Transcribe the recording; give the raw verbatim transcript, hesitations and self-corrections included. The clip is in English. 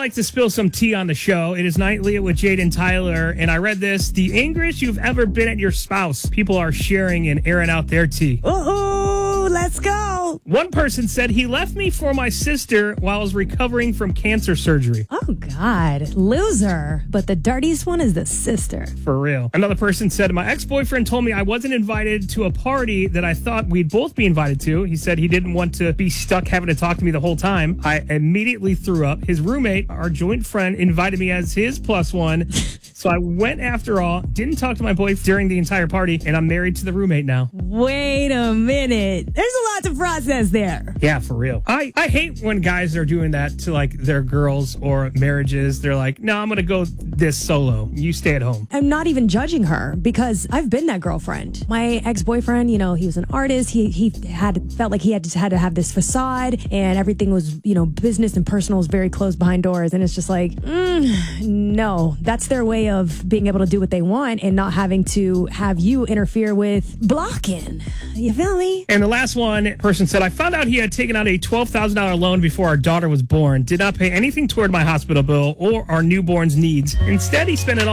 like to spill some tea on the show. It is Nightly with Jade and Tyler, and I read this. The angriest you've ever been at your spouse. People are sharing and airing out their tea. Uh-oh, let's go. One person said he left me for my sister while I was recovering from cancer surgery. Oh, God. Loser. But the dirtiest one is the sister. For real. Another person said, my ex-boyfriend told me I wasn't invited to a party that I thought we'd both be invited to. He said he didn't want to be stuck having to talk to me the whole time. I immediately threw up. His roommate, our joint friend, invited me as his plus one. So I went after all, didn't talk to my boyfriend during the entire party, and I'm married to the roommate now. Wait a minute. There's a lot to process there. Yeah, for real. I, I hate when guys are doing that to like their girls or marriages. They're like, no, I'm going to go this solo. You stay at home. I'm not even judging her because I've been that girlfriend. My ex-boyfriend, you know, he was an artist. He he had felt like he had just had to have this facade and everything was, you know, business and personal was very closed behind doors. And it's just like, mm, no, that's their way of being able to do what they want and not having to have you interfere with blocking. You feel me? And the last one, person said, I found out he had taken out a twelve thousand dollars loan before our daughter was born, did not pay anything toward my hospital bill or our newborn's needs. Instead, he spent it all